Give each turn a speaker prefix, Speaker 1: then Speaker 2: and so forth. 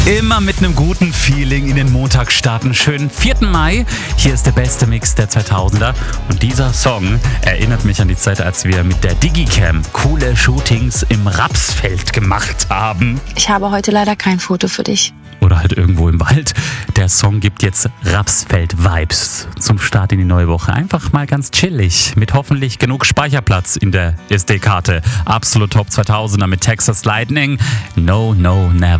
Speaker 1: Immer mit einem guten Feeling in den Montag starten. Schönen 4. Mai. Hier ist der beste Mix der 2000er. Und dieser Song erinnert mich an die Zeit, als wir mit der Digicam coole Shootings im Rapsfeld gemacht haben.
Speaker 2: Ich habe heute leider kein Foto für dich.
Speaker 1: Oder halt irgendwo im Wald. Der Song gibt jetzt Rapsfeld-Vibes zum Start in die neue Woche. Einfach mal ganz chillig. Mit hoffentlich genug Speicherplatz in der SD-Karte. Absolut Top 2000er mit Texas Lightning. No, no, never.